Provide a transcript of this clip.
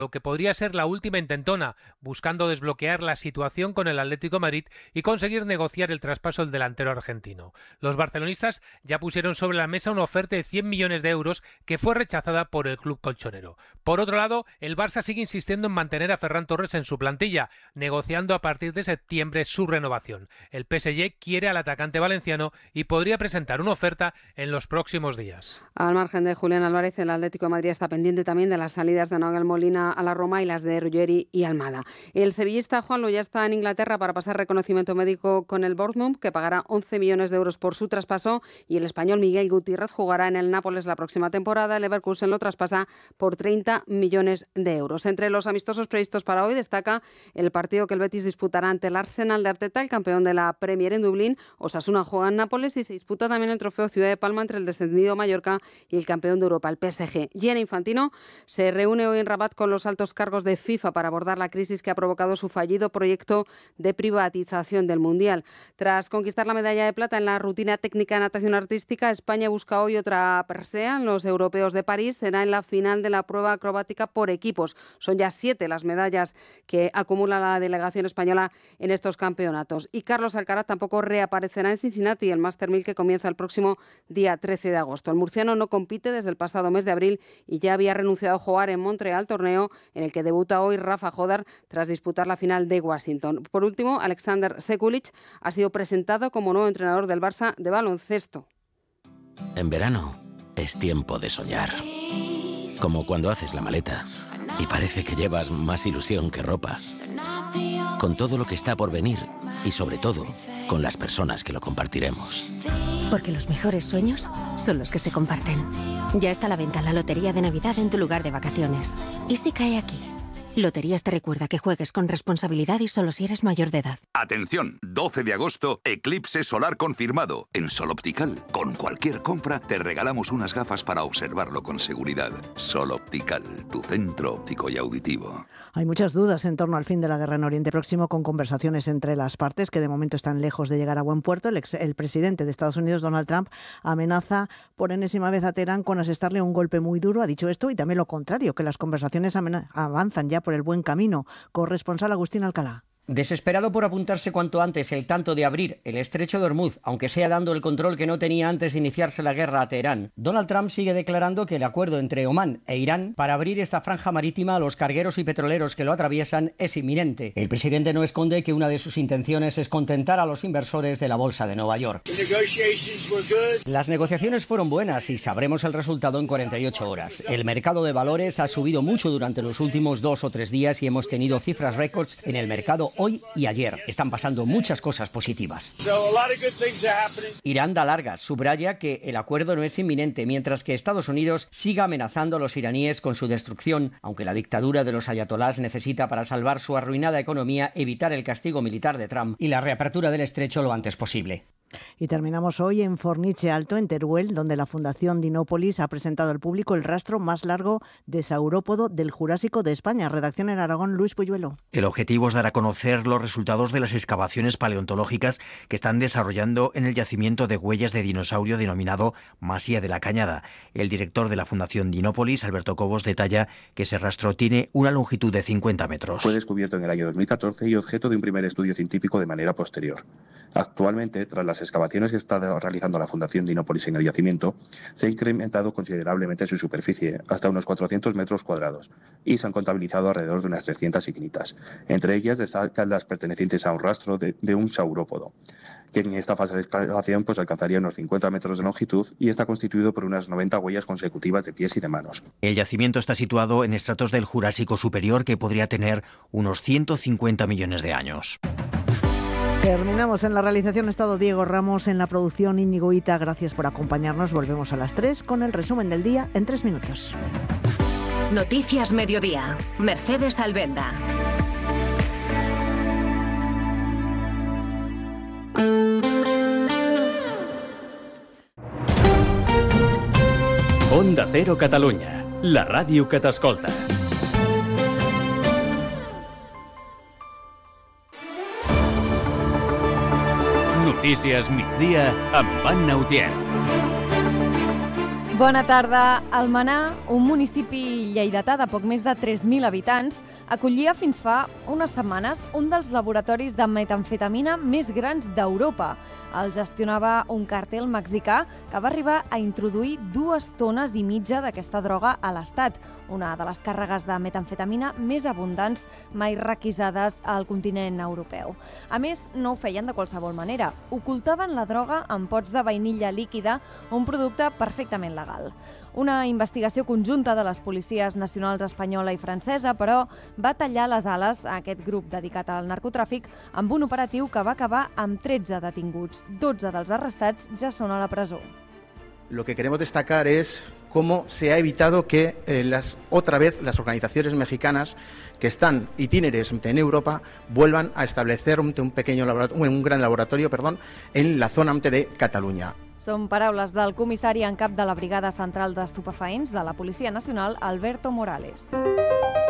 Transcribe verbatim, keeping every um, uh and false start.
lo que podría ser la última intentona, buscando desbloquear la situación con el Atlético de Madrid y conseguir negociar el traspaso del delantero argentino. Los barcelonistas ya pusieron sobre la mesa una oferta de cien millones de euros que fue rechazada por el club colchonero. Por otro lado, el Barça sigue insistiendo en mantener a Ferran Torres en su plantilla, negociando a partir de septiembre su renovación. El P S G quiere al atacante valenciano y podría presentar una oferta en los próximos días. Al margen de Julián Álvarez, el Atlético de Madrid está pendiente también de las salidas de Nahuel Molina a la Roma y las de Ruggeri y Almada. El sevillista Juanlo ya está en Inglaterra para pasar reconocimiento médico con el Bournemouth, que pagará once millones de euros por su traspaso, y el español Miguel Gutiérrez jugará en el Nápoles la próxima temporada. El Leverkusen lo traspasa por treinta millones de euros. Entre los amistosos previstos para hoy destaca el partido que el Betis disputará ante el Arsenal de Arteta, el campeón de la Premier en Dublín. Osasuna juega en Nápoles y se disputa también el trofeo Ciudad de Palma entre el descendido Mallorca y el campeón de Europa, el P S G. Gianni Infantino se reúne hoy en Rabat con los altos cargos de FIFA para abordar la crisis que ha provocado su fallido proyecto de privatización del Mundial. Tras conquistar la medalla de plata en la rutina técnica de natación artística, España busca hoy otra presea en los europeos de París. Será en la final de la prueba acrobática por equipos. Son ya siete las medallas que acumula la delegación española en estos campeonatos. Y Carlos Alcaraz tampoco reaparecerá en Cincinnati, el Master mil que comienza el próximo día trece de agosto. El murciano no compite desde el pasado mes de abril y ya había renunciado a jugar en Montreal, torneo en el que debuta hoy Rafa Jodar tras disputar la final de Washington. Por último, Alexander Sekulic ha sido presentado como nuevo entrenador del Barça de baloncesto. En verano es tiempo de soñar. Como cuando haces la maleta y parece que llevas más ilusión que ropa. Con todo lo que está por venir y sobre todo con las personas que lo compartiremos. Porque los mejores sueños son los que se comparten. Ya está a la venta la Lotería de Navidad en tu lugar de vacaciones. ¿Y si cae aquí? Loterías te recuerda que juegues con responsabilidad y solo si eres mayor de edad. Atención, doce de agosto, eclipse solar confirmado. En Sol Optical, con cualquier compra, te regalamos unas gafas para observarlo con seguridad. Sol Optical, tu centro óptico y auditivo. Hay muchas dudas en torno al fin de la guerra en Oriente Próximo, con conversaciones entre las partes que de momento están lejos de llegar a buen puerto. El, ex, el presidente de Estados Unidos, Donald Trump, amenaza por enésima vez a Teherán con asestarle un golpe muy duro. Ha dicho esto y también lo contrario, que las conversaciones avanzan ya por el buen camino. Corresponsal Agustín Alcalá. Desesperado por apuntarse cuanto antes el tanto de abrir el estrecho de Hormuz, aunque sea dando el control que no tenía antes de iniciarse la guerra a Teherán, Donald Trump sigue declarando que el acuerdo entre Omán e Irán para abrir esta franja marítima a los cargueros y petroleros que lo atraviesan es inminente. El presidente no esconde que una de sus intenciones es contentar a los inversores de la bolsa de Nueva York. Las negociaciones fueron buenas y sabremos el resultado en cuarenta y ocho horas. El mercado de valores ha subido mucho durante los últimos dos o tres días y hemos tenido cifras récords en el mercado hoy y ayer. Están pasando muchas cosas positivas. Irán da largas, subraya que el acuerdo no es inminente, mientras que Estados Unidos siga amenazando a los iraníes con su destrucción, aunque la dictadura de los ayatolás necesita para salvar su arruinada economía evitar el castigo militar de Trump y la reapertura del estrecho lo antes posible. Y terminamos hoy en Forniche Alto, en Teruel, donde la Fundación Dinópolis ha presentado al público el rastro más largo de saurópodo del Jurásico de España. Redacción en Aragón, Luis Puyuelo. El objetivo es dar a conocer los resultados de las excavaciones paleontológicas que están desarrollando en el yacimiento de huellas de dinosaurio denominado Masía de la Cañada. El director de la Fundación Dinópolis, Alberto Cobos, detalla que ese rastro tiene una longitud de cincuenta metros. Fue descubierto en el año dos mil catorce y objeto de un primer estudio científico de manera posterior. Actualmente, tras las excavaciones que está realizando la Fundación Dinópolis en el yacimiento, se ha incrementado considerablemente su superficie, hasta unos cuatrocientos metros cuadrados, y se han contabilizado alrededor de unas trescientas ignitas. Entre ellas destacan las pertenecientes a un rastro de, de un saurópodo, que en esta fase de excavación pues, alcanzaría unos cincuenta metros de longitud y está constituido por unas noventa huellas consecutivas de pies y de manos. El yacimiento está situado en estratos del Jurásico Superior que podría tener unos ciento cincuenta millones de años. Terminamos en la realización, estado Diego Ramos, en la producción Íñigo Ita. Gracias por acompañarnos. Volvemos a las tres con el resumen del día en tres minutos. Noticias Mediodía. Mercedes Albenda. Onda Cero Catalunya, la ràdio que t'escolta. Notícies migdia amb Anna Utiel. Bona tarda. Almenar, un municipi lleidatà de poc més de tres mil habitants, acollia fins fa unes setmanes un dels laboratoris de metamfetamina més grans d'Europa. El gestionava un càrtel mexicà que va arribar a introduir dues tones i mitja d'aquesta droga a l'Estat, una de les càrregues de metamfetamina més abundants mai requisades al continent europeu. A més, no ho feien de qualsevol manera. Ocultaven la droga en pots de vainilla líquida, un producte perfectament legal. Una investigació conjunta de les policies nacionals espanyola i francesa, però, va tallar les ales a aquest grup dedicat al narcotràfic amb un operatiu que va acabar amb tretze detinguts. dotze dels arrestats ja són a la presó. Lo que queremos destacar es cómo se ha evitado que eh, las, otra vez las organizaciones mexicanas que están itinerares en Europa vuelvan a establecer un, un pequeño laboratorio, un gran laboratorio, perdón, en la zona de Catalunya. Són paraules del comissari en cap de la Brigada Central d'Estupefaents de la Policia Nacional, Alberto Morales.